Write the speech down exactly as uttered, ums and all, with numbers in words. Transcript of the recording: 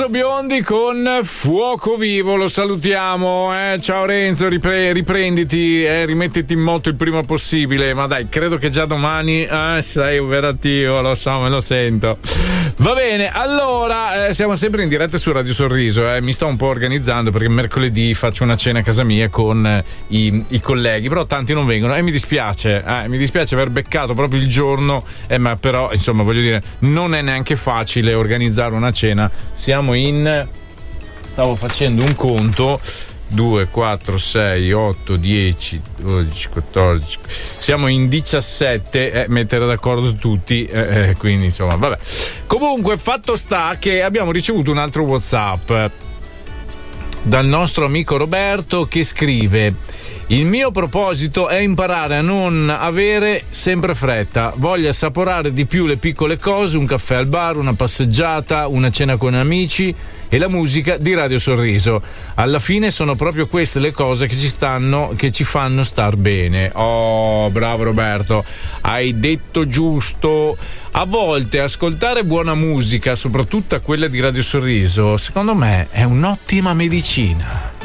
Renzo Biondi con Fuoco Vivo, lo salutiamo. Eh? Ciao Renzo, ripre- riprenditi, eh? rimettiti in moto il prima possibile. Ma dai, credo che già domani eh, sei operativo, lo so, me lo sento. Va bene, allora eh, siamo sempre in diretta su Radio Sorriso. Eh? Mi sto un po' organizzando perché mercoledì faccio una cena a casa mia con eh, i, i colleghi, però tanti non vengono e mi dispiace. Eh? Mi dispiace aver beccato proprio il giorno, eh, ma però insomma voglio dire, non è neanche facile organizzare una cena. Siamo in, stavo facendo un conto, due, quattro, sei, otto, dieci, dodici, quattordici, siamo in diciassette, eh, mettere d'accordo tutti, eh, eh, quindi insomma vabbè. Comunque fatto sta che abbiamo ricevuto un altro WhatsApp dal nostro amico Roberto che scrive: il mio proposito è imparare a non avere sempre fretta, voglio assaporare di più le piccole cose, un caffè al bar, una passeggiata, una cena con amici e la musica di Radio Sorriso. Alla fine sono proprio queste le cose che ci stanno, che ci fanno star bene. Oh, bravo Roberto, hai detto giusto. A volte ascoltare buona musica, soprattutto quella di Radio Sorriso, secondo me è un'ottima medicina.